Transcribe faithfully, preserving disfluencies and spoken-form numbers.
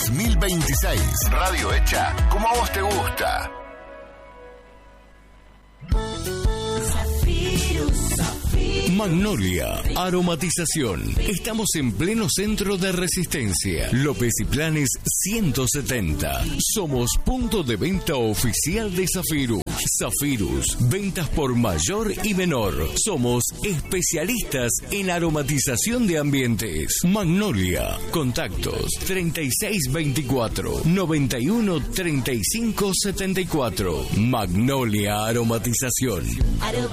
dos mil veintiséis. Radio hecha como a vos te gusta. Magnolia Aromatización. Estamos en pleno centro de Resistencia. López y Planes ciento setenta. Somos punto de venta oficial de Zafirus. Zafirus, ventas por mayor y menor. Somos especialistas en aromatización de ambientes. Magnolia, contactos treinta y seis veinticuatro, noventa y uno treinta y cinco setenta y cuatro. Magnolia Aromatización.